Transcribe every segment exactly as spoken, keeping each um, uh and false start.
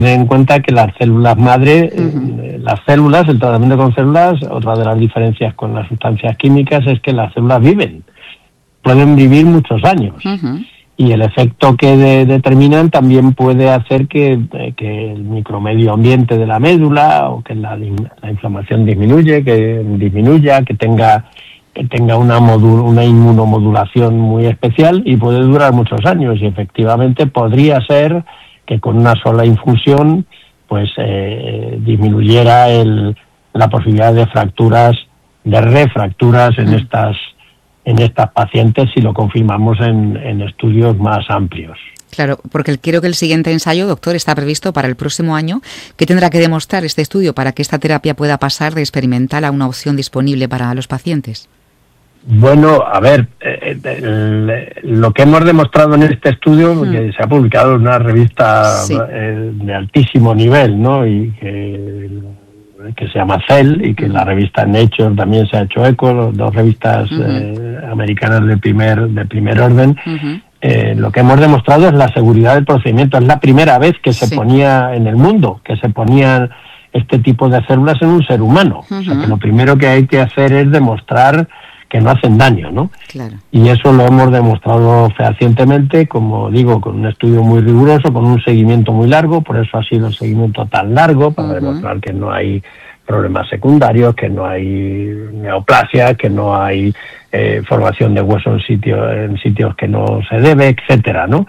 Ten en cuenta que las células madre, uh-huh. eh, las células, el tratamiento con células, otra de las diferencias con las sustancias químicas es que las células viven, pueden vivir muchos años. Uh-huh. Y el efecto que de, determinan también puede hacer que, eh, que el micromedio ambiente de la médula o que la, la inflamación disminuye, que disminuya, que tenga que tenga una, modul, una inmunomodulación muy especial y puede durar muchos años. Y efectivamente podría ser que con una sola infusión pues eh, disminuyera el, la posibilidad de fracturas, de refracturas en estas en estas pacientes si lo confirmamos en, en estudios más amplios. Claro, porque quiero que el siguiente ensayo, doctor, está previsto para el próximo año. ¿Qué tendrá que demostrar este estudio para que esta terapia pueda pasar de experimental a una opción disponible para los pacientes? Bueno, a ver, eh, el, lo que hemos demostrado en este estudio, mm. que se ha publicado en una revista sí. eh, de altísimo nivel, ¿no? Y que, que se llama Cell, y que mm. la revista Nature también se ha hecho eco, dos revistas mm-hmm. eh, americanas de primer de primer orden. Mm-hmm. Eh, lo que hemos demostrado es la seguridad del procedimiento. Es la primera vez que se sí. ponía en el mundo, que se ponían este tipo de células en un ser humano. Mm-hmm. O sea, que lo primero que hay que hacer es demostrar que no hacen daño, ¿no? Claro. Y eso lo hemos demostrado fehacientemente, como digo, con un estudio muy riguroso, con un seguimiento muy largo, por eso ha sido el seguimiento tan largo, para uh-huh. demostrar que no hay problemas secundarios, que no hay neoplasia, que no hay eh, formación de hueso en, sitio, en sitios que no se debe, etcétera, ¿no?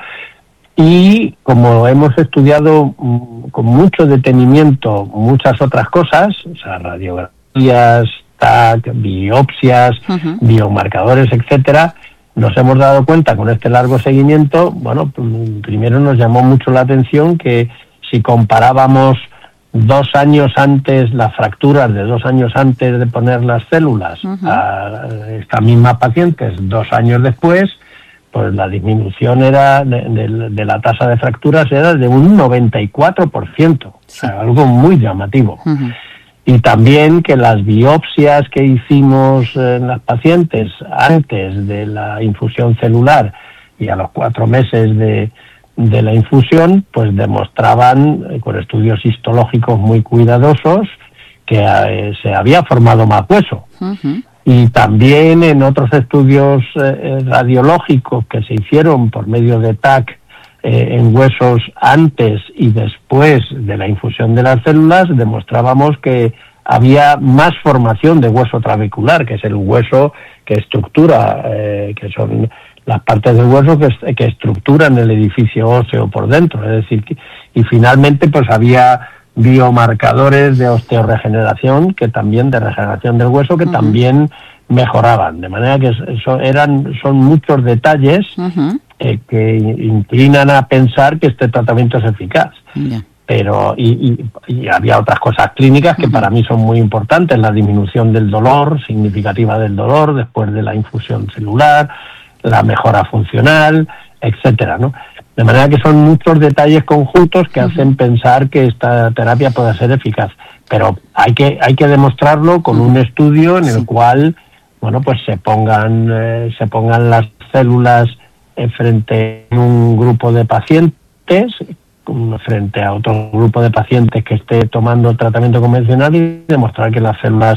Y como hemos estudiado mm, con mucho detenimiento muchas otras cosas, o sea, radiografías, biopsias, uh-huh. biomarcadores, etcétera, nos hemos dado cuenta con este largo seguimiento, bueno, primero nos llamó mucho la atención que si comparábamos dos años antes, las fracturas de dos años antes de poner las células uh-huh. a estas mismas pacientes dos años después, pues la disminución era de, de, de la tasa de fracturas era de un noventa y cuatro por ciento, sí. o sea, algo muy llamativo. Uh-huh. Y también que las biopsias que hicimos en las pacientes antes de la infusión celular y a los cuatro meses de, de la infusión, pues demostraban eh, con estudios histológicos muy cuidadosos que eh, se había formado más hueso. Uh-huh. Y también en otros estudios eh, radiológicos que se hicieron por medio de T A C Eh, en huesos antes y después de la infusión de las células, demostrábamos que había más formación de hueso trabecular, que es el hueso que estructura, eh, que son las partes del hueso que, que estructuran el edificio óseo por dentro. Es decir, que, y finalmente pues había biomarcadores de osteoregeneración, que también de regeneración del hueso, que uh-huh. también mejoraban. De manera que eso eran, son muchos detalles uh-huh. eh, que inclinan a pensar que este tratamiento es eficaz. Yeah. Pero, y, y, y había otras cosas clínicas que uh-huh. para mí son muy importantes, la disminución del dolor, significativa del dolor después de la infusión celular, la mejora funcional, etcétera, ¿no? De manera que son muchos detalles conjuntos que uh-huh. hacen pensar que esta terapia puede ser eficaz. Pero hay que, hay que demostrarlo con uh-huh. un estudio en el sí. cual, bueno, pues se pongan, eh, se pongan las células eh, frente a un grupo de pacientes, frente a otro grupo de pacientes que esté tomando el tratamiento convencional y demostrar que las células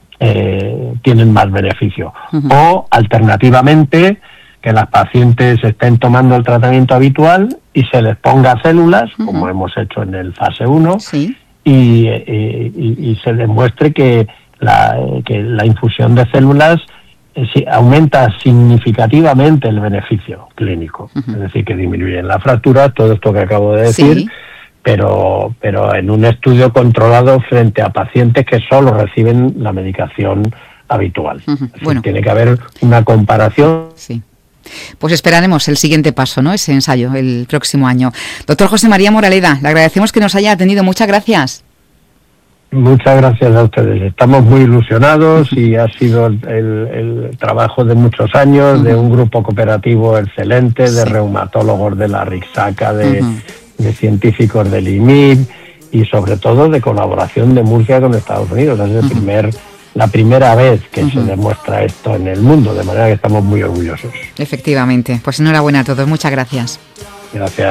eh, tienen más beneficio. Uh-huh. O, alternativamente, que las pacientes estén tomando el tratamiento habitual y se les ponga células, uh-huh. como hemos hecho en el fase uno, sí. y, y, y se demuestre que la, que la infusión de células eh, aumenta significativamente el beneficio clínico. Uh-huh. Es decir, que disminuyen las fracturas, todo esto que acabo de decir, sí. pero, pero en un estudio controlado frente a pacientes que solo reciben la medicación habitual. Uh-huh. Es decir, bueno. tiene que haber una comparación. Sí. Pues esperaremos el siguiente paso, ¿no? Ese ensayo, el próximo año. Doctor José María Moraleda, le agradecemos que nos haya atendido. Muchas gracias. Muchas gracias a ustedes. Estamos muy ilusionados y ha sido el, el, el trabajo de muchos años, uh-huh. de un grupo cooperativo excelente, de sí. reumatólogos de la RIXACA, de, uh-huh. de científicos del I M I B y sobre todo de colaboración de Murcia con Estados Unidos. Es el uh-huh. primer... la primera vez que uh-huh. se demuestra esto en el mundo, de manera que estamos muy orgullosos. Efectivamente. Pues enhorabuena a todos. Muchas gracias. Gracias.